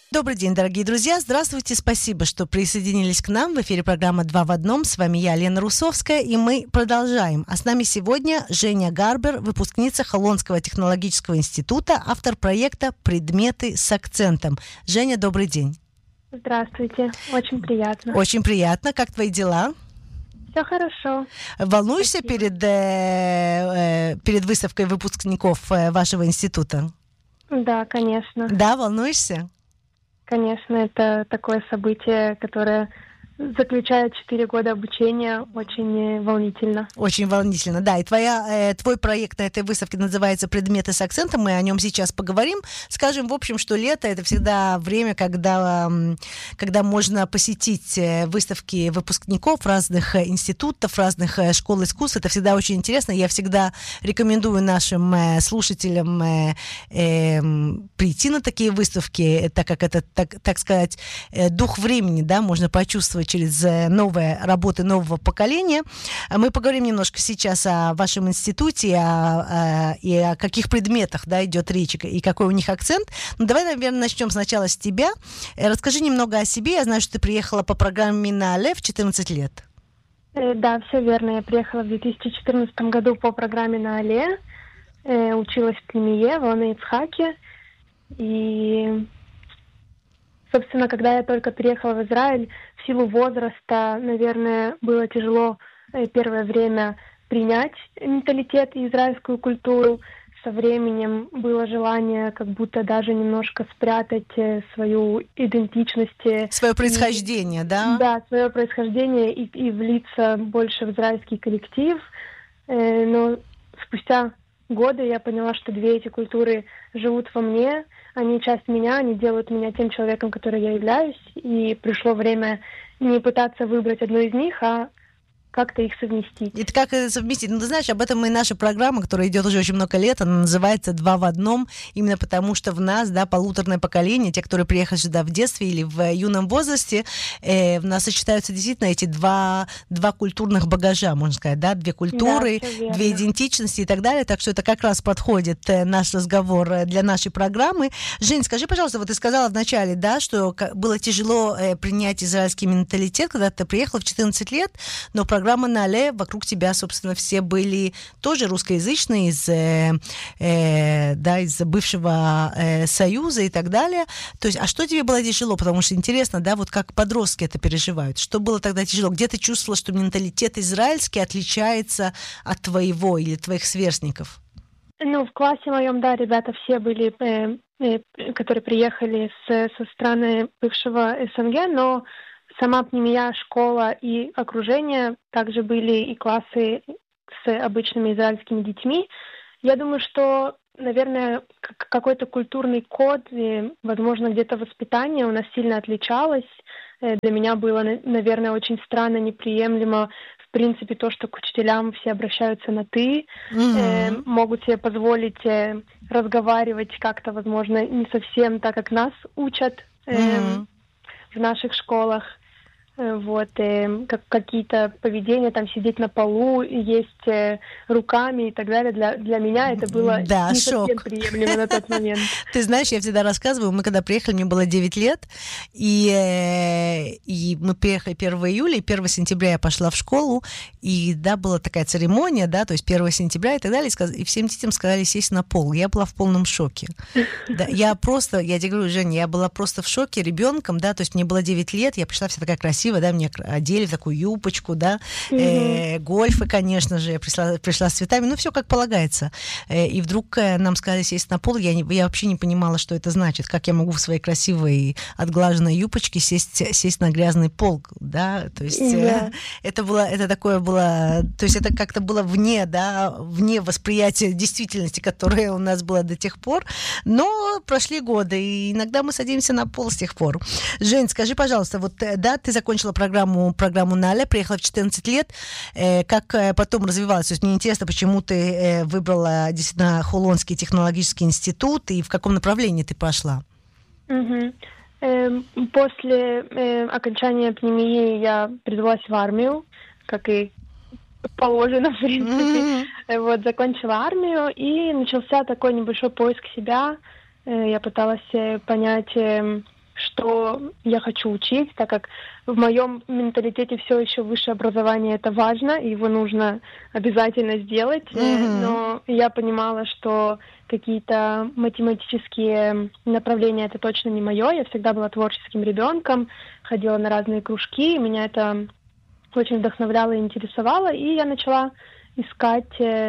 Добрый день, дорогие друзья. Здравствуйте, спасибо, что присоединились к нам. В эфире программа «Два в одном». С вами я, Лена Русовская, и мы продолжаем. А с нами сегодня Женя Гарбер, выпускница Холонского технологического института, автор проекта «Предметы с акцентом». Женя, добрый день. Здравствуйте, очень приятно. Очень приятно. Как твои дела? Все хорошо. Волнуешься перед выставкой выпускников вашего института? Да, конечно. Да, волнуешься? Конечно, это такое событие, которое заключает 4 года обучения, очень волнительно. Очень волнительно, да. И твой проект на этой выставке называется «Предметы с акцентом». Мы о нем сейчас поговорим. Скажем, в общем, что лето — это всегда время, когда можно посетить выставки выпускников разных институтов, разных школ искусств. Это всегда очень интересно. Я всегда рекомендую нашим слушателям прийти на такие выставки, так как это, так сказать, дух времени, да, можно почувствовать через новые работы нового поколения. Мы поговорим немножко сейчас о вашем институте и о каких предметах, да, идет речь, и какой у них акцент. Ну, давай, наверное, начнем сначала с тебя. Расскажи немного о себе. Я знаю, что ты приехала по программе НАЛЕ в 14 лет. Да, все верно. Я приехала в 2014 году по программе НАЛЕ. Училась в Племие, в Ицхаке. И, собственно, когда я только переехала в Израиль, в силу возраста, наверное, было тяжело первое время принять менталитет и израильскую культуру. Со временем было желание как будто даже немножко спрятать свою идентичность. Свое происхождение, да? Да, свое происхождение и влиться больше в израильский коллектив. Но спустя годы я поняла, что две эти культуры живут во мне. Они часть меня, они делают меня тем человеком, который я являюсь. И пришло время не пытаться выбрать одну из них, а как-то их совместить. И как это совместить? Ну, ты знаешь, об этом и наша программа, которая идет уже очень много лет, она называется «Два в одном», именно потому что в нас, да, полуторное поколение, те, которые приехали сюда в детстве или в юном возрасте, в нас сочетаются действительно эти два культурных багажа, можно сказать, да, две культуры, да, две идентичности и так далее, так что это как раз подходит наш разговор для нашей программы. Жень, скажи, пожалуйста, вот ты сказала вначале, да, что было тяжело принять израильский менталитет, когда ты приехала в 14 лет, но программа НАЛЕ, вокруг тебя, собственно, все были тоже русскоязычные из бывшего Союза и так далее. То есть, а что тебе было тяжело? Потому что интересно, да, вот как подростки это переживают. Что было тогда тяжело? Где ты чувствовала, что менталитет израильский отличается от твоего или твоих сверстников? Ну, в классе моем, да, ребята все были, которые приехали со страны бывшего СНГ, но сама Пнемия, школа и окружение, также были и классы с обычными израильскими детьми. Я думаю, что, наверное, какой-то культурный код и, возможно, где-то воспитание у нас сильно отличалось. Для меня было, наверное, очень странно, неприемлемо, в принципе, то, что к учителям все обращаются на «ты», могут себе позволить разговаривать как-то, возможно, не совсем так, как нас учат в наших школах. Вот, как какие-то поведения, там, сидеть на полу, есть руками и так далее. Для меня это было не совсем приемлемо на тот момент. Ты знаешь, я всегда рассказываю, мы когда приехали, мне было 9 лет, и мы приехали 1 июля, и 1 сентября я пошла в школу, и, да, была такая церемония, да, то есть 1 сентября и так далее, и всем детям сказали сесть на пол. Я была в полном шоке. Да, я тебе говорю, Женя, я была просто в шоке ребенком, да, то есть мне было 9 лет, я пришла вся такая красивая, да, мне одели в такую юбочку, да, гольфы, конечно же, я пришла с цветами, ну, все как полагается. И вдруг нам сказали сесть на пол, я вообще не понимала, что это значит, как я могу в своей красивой отглаженной юбочке сесть на грязный пол, да, то есть это как-то было вне восприятия действительности, которая у нас была до тех пор, но прошли годы, и иногда мы садимся на пол с тех пор. Жень, скажи, пожалуйста, вот, да, ты закончила программу НАЛЕ, приехала в 14 лет. Как потом развивалась? То есть мне интересно, почему ты выбрала действительно Холонский технологический институт и в каком направлении ты пошла? После окончания Пнемии я призвалась в армию, как и положено, в принципе. Вот, закончила армию, и начался такой небольшой поиск себя. Я пыталась понять, что я хочу учить, так как в моем менталитете все еще высшее образование это важно, и его нужно обязательно сделать. Но я понимала, что какие-то математические направления это точно не мое. Я всегда была творческим ребенком, ходила на разные кружки, и меня это очень вдохновляло и интересовало, и я начала искать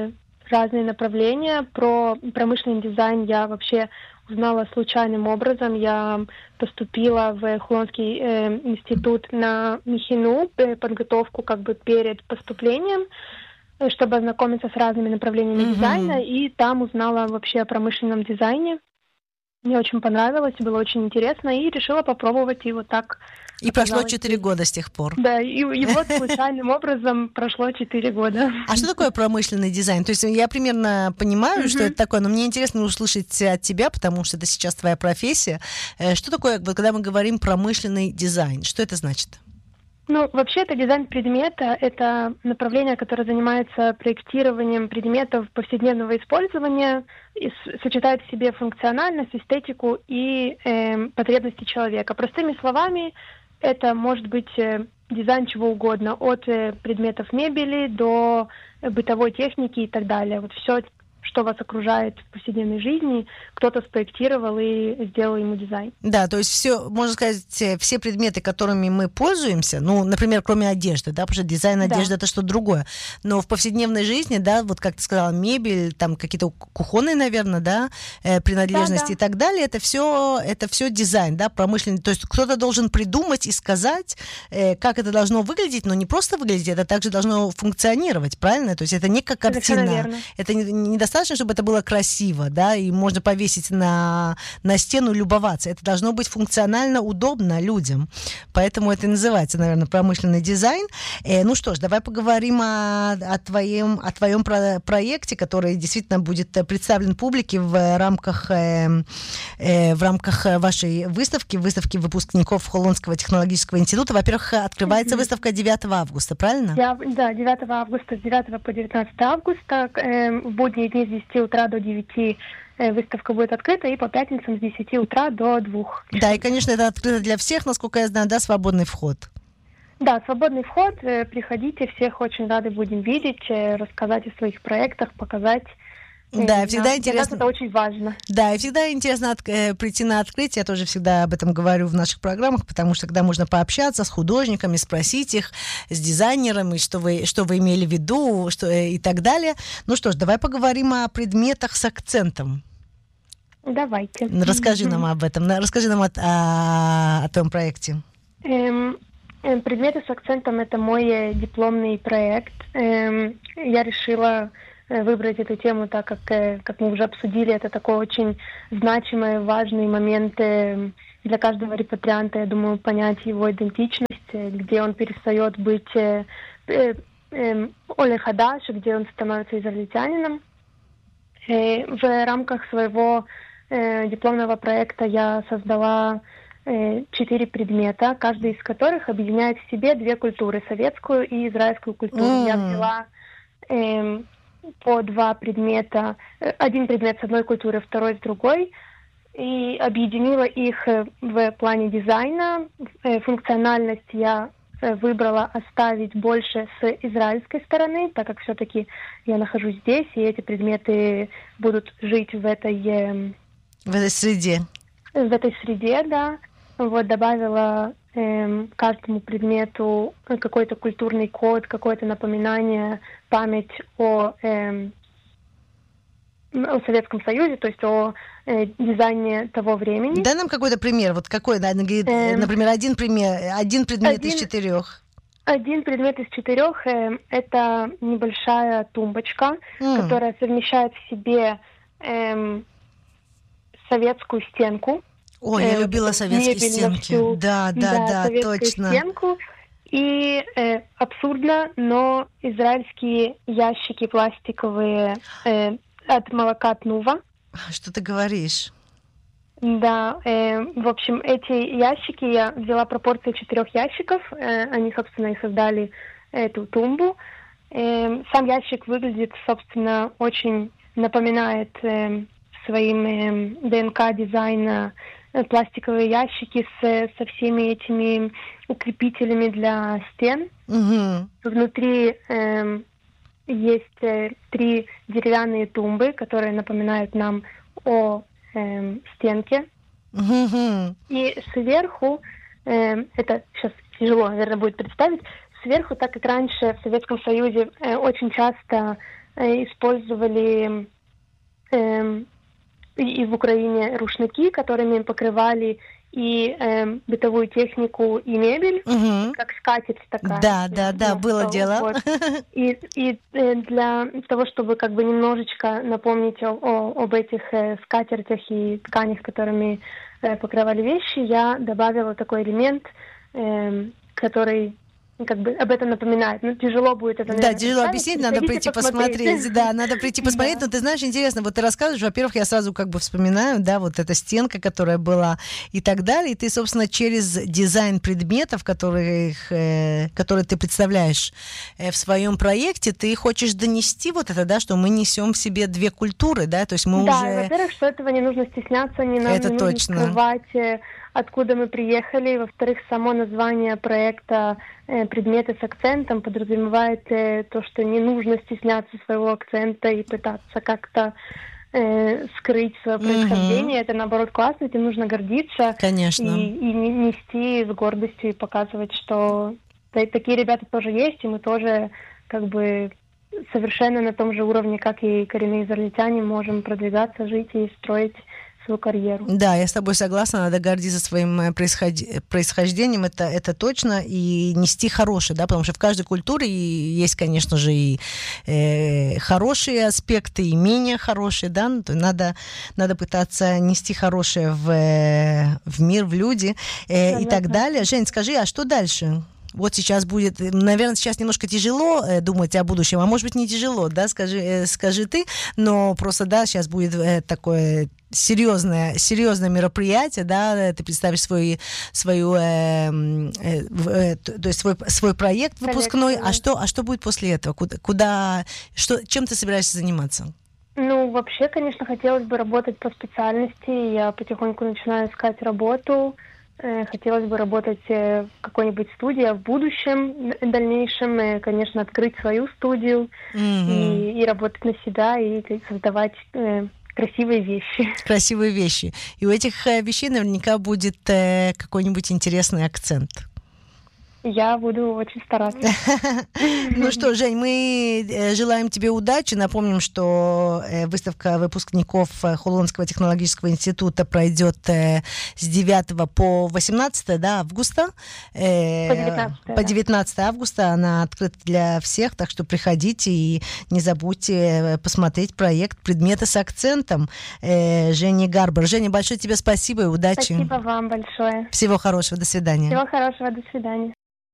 разные направления. Про промышленный дизайн я вообще узнала случайным образом. Я поступила в Хулонский институт на МИХИНУ, подготовку как бы перед поступлением, чтобы ознакомиться с разными направлениями дизайна, и там узнала вообще о промышленном дизайне. Мне очень понравилось, было очень интересно, и решила попробовать, и вот так. И прошло 4 года с тех пор. Да, и вот случайным образом прошло 4 года. А что такое промышленный дизайн? То есть я примерно понимаю, что это такое, но мне интересно услышать от тебя, потому что это сейчас твоя профессия. Что такое, когда мы говорим промышленный дизайн? Что это значит? Ну, вообще это дизайн предмета, это направление, которое занимается проектированием предметов повседневного использования, и сочетает в себе функциональность, эстетику и потребности человека. Простыми словами, это может быть дизайн чего угодно, от предметов мебели до бытовой техники и так далее. Вот все, что вас окружает в повседневной жизни, кто-то спроектировал и сделал ему дизайн. Да, то есть все, можно сказать, все предметы, которыми мы пользуемся, ну, например, кроме одежды, да, потому что дизайн одежды это что-то другое, но в повседневной жизни, да, вот как ты сказала, мебель, там какие-то кухонные, наверное, да, принадлежности и так далее, это все дизайн, да, промышленный, то есть кто-то должен придумать и сказать, как это должно выглядеть, но не просто выглядеть, это также должно функционировать, правильно? То есть это не как картина, это недостаточно, чтобы это было красиво, да, и можно повесить на стену, любоваться. Это должно быть функционально удобно людям. Поэтому это и называется, наверное, промышленный дизайн. Ну что ж, давай поговорим о твоем проекте, который действительно будет представлен публике в рамках вашей выставки выпускников Хулонского технологического института. Во-первых, открывается выставка 9 августа, правильно? Да, 9 августа, с 9 по 19 августа, в будние дни с 10 утра до 9 выставка будет открыта, и по пятницам с 10 утра до 2. Да, и, конечно, это открыто для всех, насколько я знаю, да, свободный вход. Да, свободный вход, приходите, всех очень рады будем видеть, рассказать о своих проектах, показать. Да, всегда интересно. Это очень важно. Да, и всегда интересно прийти на открытие. Я тоже всегда об этом говорю в наших программах, потому что тогда можно пообщаться с художниками, спросить их, с дизайнерами, что вы имели в виду, и так далее. Ну что ж, давай поговорим о предметах с акцентом. Давайте. Расскажи нам об этом. Расскажи нам о твоем проекте. Предметы с акцентом – это мой дипломный проект. Я решила выбрать эту тему, так как мы уже обсудили, это такой очень значимый, важный момент для каждого репатрианта, я думаю, понять его идентичность, где он перестает быть Оле Хадаш, где он становится израильтянином. В рамках своего дипломного проекта я создала 4 предмета, каждый из которых объединяет в себе 2 культуры, советскую и израильскую культуру. Я взяла по 2 предмета, один предмет с одной культуры, второй с другой, и объединила их в плане дизайна. Функциональность я выбрала оставить больше с израильской стороны, так как все-таки я нахожусь здесь, и эти предметы будут жить в этой среде. В этой среде, да. Вот, добавила каждому предмету какой-то культурный код, какое-то напоминание, память о Советском Союзе, то есть о дизайне того времени. Дай нам какой-то пример. Вот какой, например, один предмет из 4. Один предмет из 4 это небольшая тумбочка, которая совмещает в себе советскую стенку. Ой, я любила советские стенки. Да, точно. Стенку. И абсурдно, но израильские ящики пластиковые от молока Тнува. Что ты говоришь? Да, в общем, эти ящики, я взяла пропорции 4 ящиков, они, собственно, и создали эту тумбу. Сам ящик выглядит, собственно, очень напоминает своим ДНК дизайна пластиковые ящики со всеми этими укрепителями для стен. Внутри есть 3 деревянные тумбы, которые напоминают нам о стенке. И сверху, это сейчас тяжело, наверное, будет представить, сверху, так как раньше в Советском Союзе очень часто использовали и в Украине рушники, которыми покрывали и бытовую технику, и мебель, как скатерть такая. Да, было дело. Вот. И для того, чтобы как бы немножечко напомнить об этих скатертях и тканях, которыми покрывали вещи, я добавила такой элемент, который как бы об этом напоминает. Ну, тяжело будет это, наверное, тяжело объяснить, надо прийти посмотреть. Да, надо прийти посмотреть. Но ты знаешь, интересно, вот ты рассказываешь, во-первых, я сразу как бы вспоминаю, да, вот эта стенка, которая была и так далее. И ты, собственно, через дизайн предметов, которые ты представляешь в своем проекте, ты хочешь донести вот это, да, что мы несем в себе 2 культуры, да, то есть мы уже... Да, во-первых, что этого не нужно стесняться, нам не нужно скрывать, откуда мы приехали. Во-вторых, само название проекта «Предметы с акцентом» подразумевает то, что не нужно стесняться своего акцента и пытаться как-то скрыть свое происхождение. Это, наоборот, классно, этим нужно гордиться. Конечно. И нести с гордостью и показывать, что такие ребята тоже есть, и мы тоже как бы совершенно на том же уровне, как и коренные израильтяне, можем продвигаться, жить и строить свою карьеру. Да, я с тобой согласна, надо гордиться своим происхождением, это точно, и нести хорошее, да, потому что в каждой культуре есть, конечно же, и хорошие аспекты, и менее хорошие, да, надо пытаться нести хорошее в мир, в люди, и так далее. Жень, скажи, а что дальше? Вот сейчас будет, наверное, сейчас немножко тяжело думать о будущем, а может быть не тяжело, да, скажи ты, но просто, да, сейчас будет такое серьезное мероприятие, да, ты представишь свой проект выпускной, а что будет после этого, чем ты собираешься заниматься? Ну, вообще, конечно, хотелось бы работать по специальности, я потихоньку начинаю искать работу. Хотелось бы работать в какой-нибудь студии, а в будущем, дальнейшем, конечно, открыть свою студию и работать на себя, и создавать красивые вещи. Красивые вещи. И у этих вещей наверняка будет какой-нибудь интересный акцент. Я буду очень стараться. Ну что, Жень, мы желаем тебе удачи. Напомним, что выставка выпускников Холонского технологического института пройдет с 9 по 18 августа. По 19 августа она открыта для всех, так что приходите и не забудьте посмотреть проект «Предметы с акцентом» Жени Гарбар. Женя, большое тебе спасибо и удачи. Спасибо вам большое. Всего хорошего, до свидания. Всего хорошего, до свидания.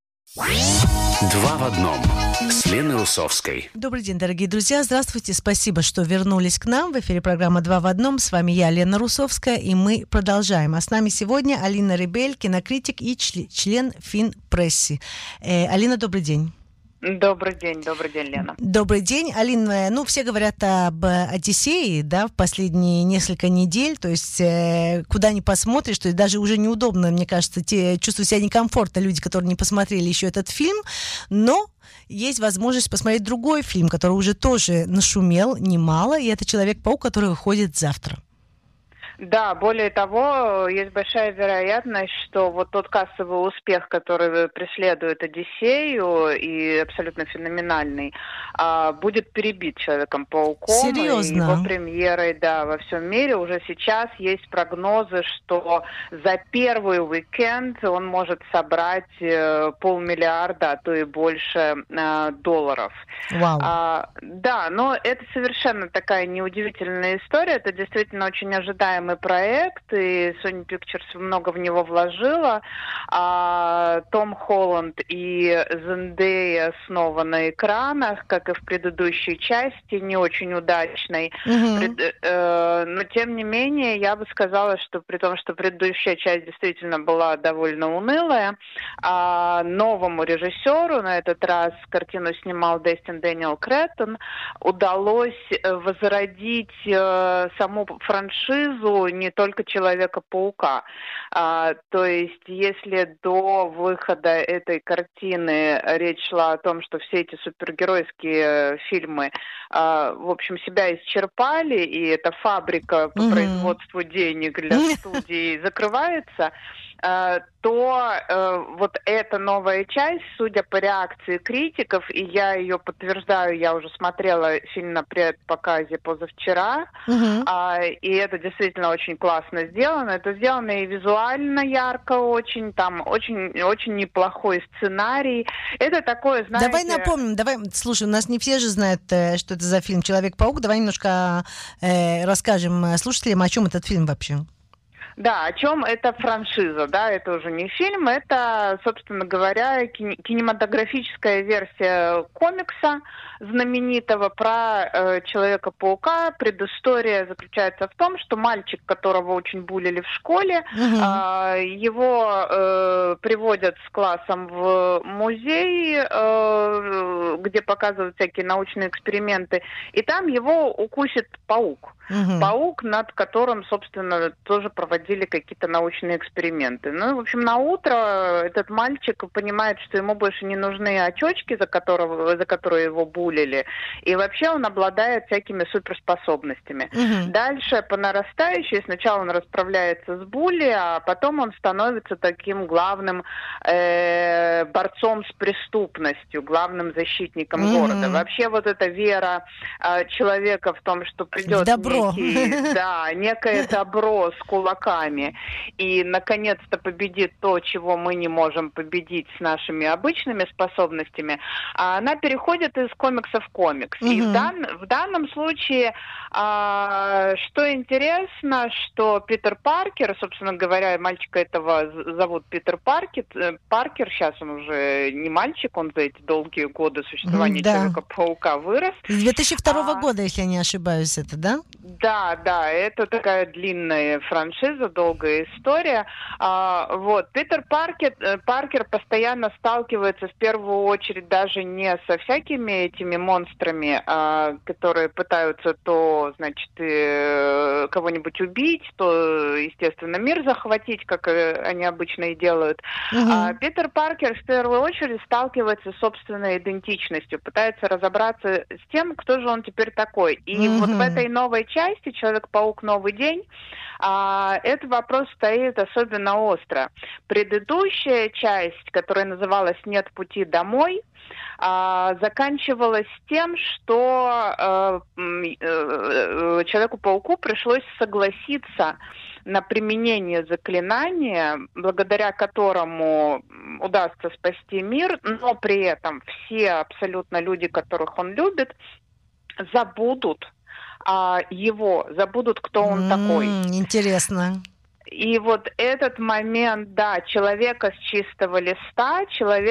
2 в 1 с Леной Русовской. Добрый день, дорогие друзья. Здравствуйте. Спасибо, что вернулись к нам. В эфире программа 2 в 1. С вами я, Лена Русовская, и мы продолжаем. А с нами сегодня Алина Ребель, кинокритик и член Финпресси. Алина, добрый день. Добрый день, Лена. Добрый день, Алина. Ну, все говорят об Одиссее, да, в последние несколько недель, то есть куда ни посмотришь, то есть даже уже неудобно, мне кажется, чувствуют себя некомфортно люди, которые не посмотрели еще этот фильм, но есть возможность посмотреть другой фильм, который уже тоже нашумел немало, и это «Человек-паук», который выходит завтра. Да, более того, есть большая вероятность, что вот тот кассовый успех, который преследует «Одиссею», и абсолютно феноменальный, будет перебит «Человеком-пауком». Серьезно? И его премьерой, да, во всем мире. Уже сейчас есть прогнозы, что за первый уикенд он может собрать $500 миллиарда, а то и больше долларов. Вау. Да, но это совершенно такая неудивительная история. Это действительно очень ожидаемый проект, и Sony Pictures много в него вложила. Том Холланд и Зендея снова на экранах, как и в предыдущей части, не очень удачной. Но, тем не менее, я бы сказала, что при том, что предыдущая часть действительно была довольно унылая, новому режиссеру, на этот раз картину снимал Дестин Дэниел Кретон, удалось возродить саму франшизу судьбу не только Человека-паука. То есть, если до выхода этой картины речь шла о том, что все эти супергеройские фильмы, в общем, себя исчерпали, и эта фабрика по производству денег для студий закрывается, то вот эта новая часть, судя по реакции критиков, и я ее подтверждаю, я уже смотрела фильм на предпоказе позавчера, и это действительно очень классно сделано. Это сделано и визуально ярко очень, там очень неплохой сценарий. Это такое, знаете... Давай напомним, слушай, у нас не все же знают, что это за фильм «Человек-паук». Давай немножко расскажем слушателям, о чем этот фильм вообще. Да, о чем эта франшиза, да, это уже не фильм, это, собственно говоря, кинематографическая версия комикса знаменитого про Человека-паука. Предыстория заключается в том, что мальчик, которого очень булили в школе, его приводят с классом в музей, где показывают всякие научные эксперименты, и там его укусит паук. Паук, над которым, собственно, тоже проводили какие-то научные эксперименты. Ну, в общем, на утро этот мальчик понимает, что ему больше не нужны очечки, за которые его булили, и вообще он обладает всякими суперспособностями. Дальше по нарастающей сначала он расправляется с булли, а потом он становится таким главным борцом с преступностью, главным защитником города. Вообще вот эта вера человека в том, что придет некое добро с кулаками и, наконец-то, победит то, чего мы не можем победить с нашими обычными способностями, она переходит из комикса в комикс. И в данном случае, что интересно, что Питер Паркер, собственно говоря, мальчика этого зовут Питер Паркер, сейчас он уже не мальчик, он за эти долгие годы существования Человека-паука вырос. С 2002 года, если я не ошибаюсь, это, да? Да, это такая длинная франшиза, долгая история. Питер Паркер постоянно сталкивается в первую очередь даже не со всякими этими монстрами, которые пытаются то, значит, кого-нибудь убить, то, естественно, мир захватить, как они обычно и делают. Питер Паркер в первую очередь сталкивается с собственной идентичностью, пытается разобраться с тем, кто же он теперь такой. И вот в этой новой части «Человек-паук. Новый день» этот вопрос стоит особенно остро. Предыдущая часть, которая называлась «Нет пути домой», заканчивалась тем, что Человеку-пауку пришлось согласиться на применение заклинания, благодаря которому удастся спасти мир, но при этом все абсолютно люди, которых он любит, забудут, кто он такой. Интересно. И вот этот момент, человека с чистого листа, человек